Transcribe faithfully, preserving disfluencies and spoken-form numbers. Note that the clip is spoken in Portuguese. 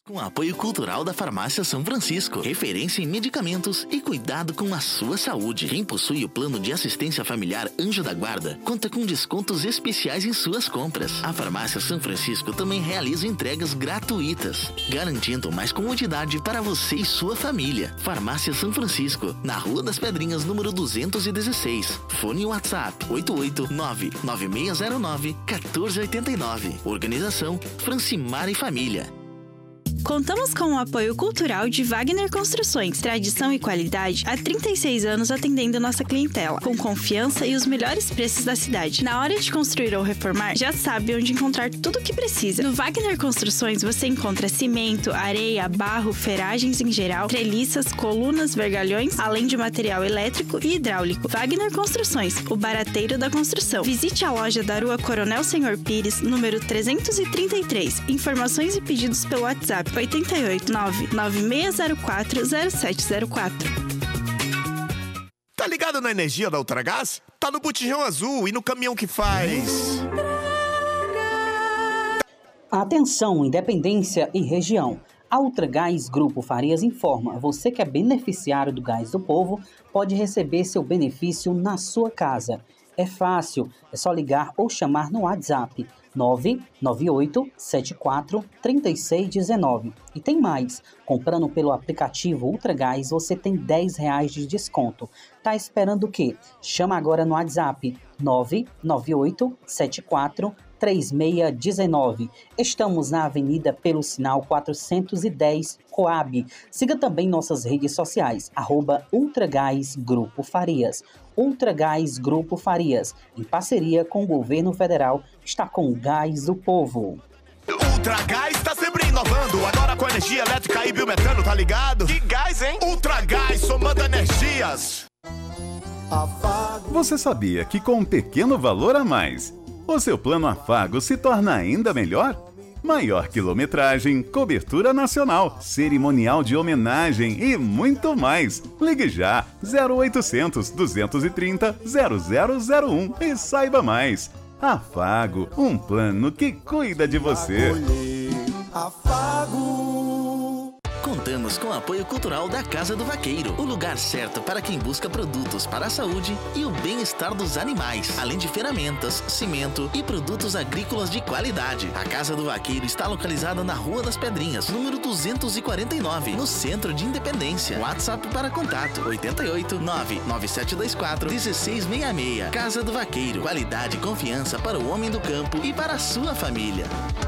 Com o apoio cultural da Farmácia São Francisco, referência em medicamentos e cuidado com a sua saúde. Quem possui o plano de assistência familiar Anjo da Guarda conta com descontos especiais em suas compras. A Farmácia São Francisco também realiza entregas gratuitas, garantindo mais comodidade para você e sua família. Farmácia São Francisco, na Rua das Pedrinhas, número duzentos e dezesseis. Fone WhatsApp oito oito nove nove seis zero nove um quatro oito nove. Organização Francimar e Família. Contamos com o apoio cultural de Wagner Construções, tradição e qualidade há trinta e seis anos atendendo nossa clientela, com confiança e os melhores preços da cidade. Na hora de construir ou reformar, já sabe onde encontrar tudo o que precisa. No Wagner Construções você encontra cimento, areia, barro, ferragens em geral, treliças, colunas, vergalhões, além de material elétrico e hidráulico. Wagner Construções, o barateiro da construção. Visite a loja da Rua Coronel Senhor Pires, número trezentos e trinta e três. Informações e pedidos pelo WhatsApp oito oito nove nove seis zero quatro zero sete zero quatro. Tá ligado na energia da Ultragás? Tá no botijão azul e no caminhão que faz. Atenção, Independência e região. A Ultragás Grupo Farias informa: você que é beneficiário do Gás do Povo pode receber seu benefício na sua casa. É fácil, é só ligar ou chamar no WhatsApp nove nove oito sete quatro três seis um nove. E tem mais, comprando pelo aplicativo Ultragás você tem dez reais de desconto. Tá esperando o quê? Chama agora no WhatsApp nove nove oito sete quatro três seis um nove. Estamos na Avenida pelo Sinal quatrocentos e dez, Coab. Siga também nossas redes sociais, arroba Ultragás Grupo Farias. Ultragás Grupo Farias, em parceria com o Governo Federal, está com o Gás do Povo. Ultragás está sempre inovando, agora com energia elétrica e biometano, tá ligado? Que gás, hein? Ultragás, somando energias. Você sabia que com um pequeno valor a mais, o seu plano Afago se torna ainda melhor? Maior quilometragem, cobertura nacional, cerimonial de homenagem e muito mais. Ligue já zero oitocentos, duzentos e trinta, zero zero zero um e saiba mais. Afago, um plano que cuida de você. Afago. Contamos com o apoio cultural da Casa do Vaqueiro, o lugar certo para quem busca produtos para a saúde e o bem-estar dos animais, além de ferramentas, cimento e produtos agrícolas de qualidade. A Casa do Vaqueiro está localizada na Rua das Pedrinhas, número duzentos e quarenta e nove, no centro de Independência. WhatsApp para contato oito oito nove nove sete dois quatro um seis seis seis. Casa do Vaqueiro, qualidade e confiança para o homem do campo e para a sua família.